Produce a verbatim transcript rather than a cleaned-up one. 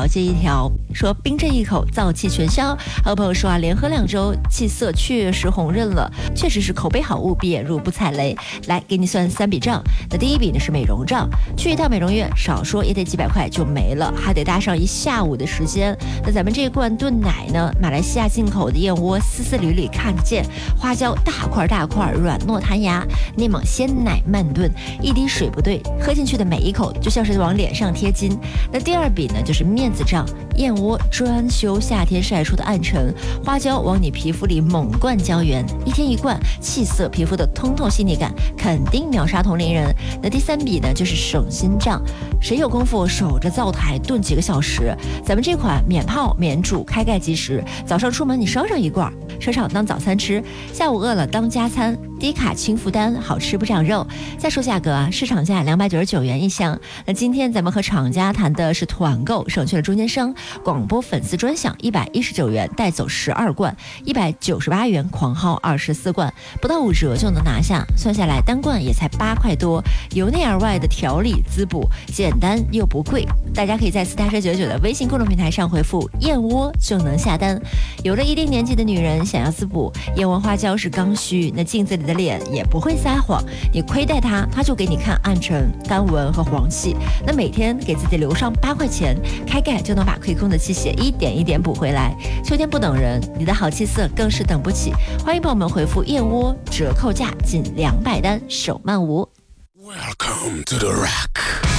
条接一条，说冰镇一口燥气全消。还有朋友说啊，连喝两周气色确实红润了，确实是口碑好，务必眼入不踩雷。来给你算三笔账，那第一笔呢是美容账，去一趟美容院少说也得几百块就没了，还得搭上一下午的时间。那咱们这罐炖奶呢，马来西亚进口的燕窝，丝丝缕缕看得见，花椒大块大块，软糯弹牙，内蒙鲜奶慢炖，一滴水不对，喝进去的每一口就像是往脸上贴金。那第二笔呢就是面子账，燕窝专修夏天晒出的暗沉，花椒往你皮肤里猛灌胶原，一天一罐，气色皮肤的通透细腻感肯定秒杀同龄人。那第三笔呢就是省心账，谁有功夫守着灶台炖几个小时？咱们这款免泡免煮开盖即食，早上出门你烧上一罐，车上当早餐吃，下午饿了当加餐，低卡轻负担，好吃不长肉。再说价格啊，市场价两百九十九元一箱。那今天咱们和厂家谈的是团购，省去了中间商，广播粉丝专享一百一十九元带走十二罐，一百九十八元狂薅二十四罐，不到五折就能拿下，算下来单罐也才八块多，由内而外的调理滋补，简单又不贵。大家可以在四大车九九的微信公众平台上回复燕窝就能下单。有了一定年纪的女人想要滋补，燕窝花椒是刚需，那镜子里的脸也不会撒谎，你亏待它，它就给你看暗沉、干纹和黄气。那每天给自己留上八块钱，开盖就能把亏空的气血一点一点补回来。秋天不等人，你的好气色更是等不起。欢迎朋友们回复燕窝，折扣价仅两百单，手慢无。 Welcome to the Rock。